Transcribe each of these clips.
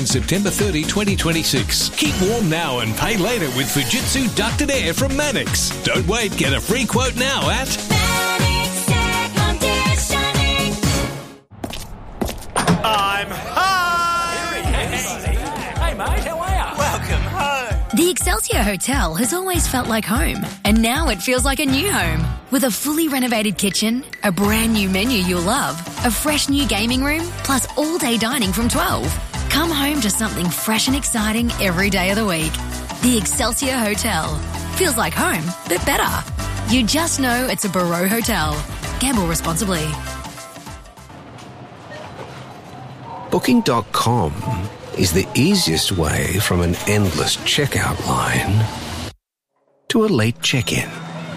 ends September 30, 2026. Keep warm now and pay later with Fujitsu Ducted Air from Mannix. Don't wait, get a free quote now at Mannix Air Conditioning. I'm home! Hey mate, how are you? Welcome home! The Excelsior Hotel has always felt like home, and now it feels like a new home. With a fully renovated kitchen, a brand new menu you'll love, a fresh new gaming room, plus all-day dining from 12. Come home to something fresh and exciting every day of the week. The Excelsior Hotel. Feels like home, but better. You just know it's a Barreau Hotel. Gamble responsibly. Booking.com is the easiest way from an endless checkout line to a late check-in.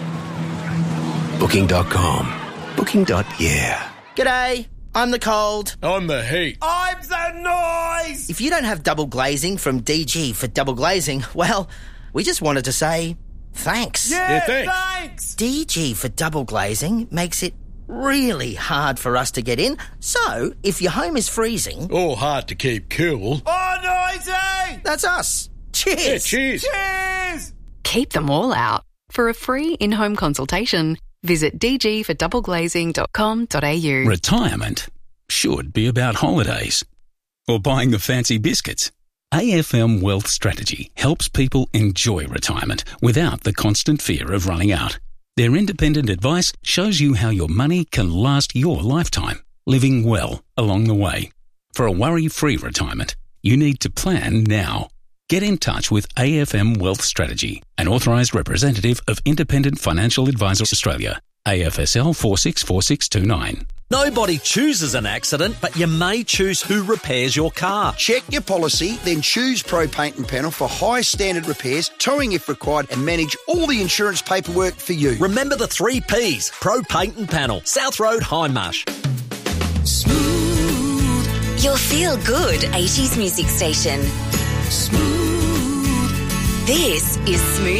Booking.com. Booking.yeah. G'day, I'm the cold. I'm the heat. I'm the noise! If you don't have double glazing from DG for double glazing, well, we just wanted to say thanks. Yeah, thanks. DG for double glazing makes it really hard for us to get in, so if your home is freezing... Or hard to keep cool. Oh, noisy! That's us. Cheers. Yeah, cheers. Cheers! Keep them all out. For a free in-home consultation, visit dgfordoubleglazing.com.au. Retirement should be about holidays or buying the fancy biscuits. AFM Wealth Strategy helps people enjoy retirement without the constant fear of running out. Their independent advice shows you how your money can last your lifetime, living well along the way. For a worry-free retirement, you need to plan now. Get in touch with AFM Wealth Strategy, an authorised representative of Independent Financial Advisors Australia, AFSL 464629. Nobody chooses an accident, but you may choose who repairs your car. Check your policy, then choose Pro Paint and Panel for high standard repairs, towing if required, and manage all the insurance paperwork for you. Remember the 3 Ps. Pro Paint and Panel. South Road, Hindmarsh. Smooth. Your feel-good 80s music station. Smooth. This is Smooth